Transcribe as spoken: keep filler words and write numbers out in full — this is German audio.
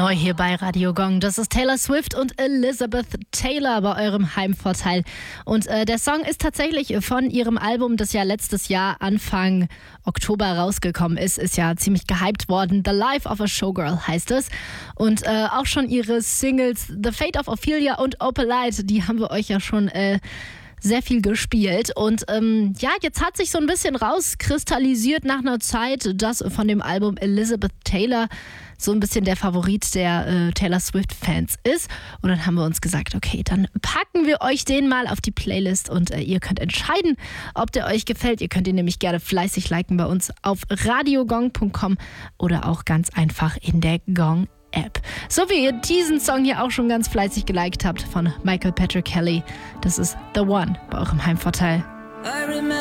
Neu hier bei Radio Gong. Das ist Taylor Swift und Elizabeth Taylor bei eurem Heimvorteil. Und äh, der Song ist tatsächlich von ihrem Album, das ja letztes Jahr Anfang Oktober rausgekommen ist. Ist ja ziemlich gehypt worden. The Life of a Showgirl heißt es. Und äh, auch schon ihre Singles The Fate of Ophelia und Opalite, die haben wir euch ja schon äh, sehr viel gespielt. Und ähm, ja, jetzt hat sich so ein bisschen rauskristallisiert nach einer Zeit, dass von dem Album Elizabeth Taylor so ein bisschen der Favorit der äh, Taylor Swift-Fans ist. Und dann haben wir uns gesagt, okay, dann packen wir euch den mal auf die Playlist und äh, ihr könnt entscheiden, ob der euch gefällt. Ihr könnt ihn nämlich gerne fleißig liken bei uns auf radiogong punkt com oder auch ganz einfach in der Gong App. So wie ihr diesen Song hier auch schon ganz fleißig geliked habt von Michael Patrick Kelly. Das ist The One bei eurem Heimvorteil.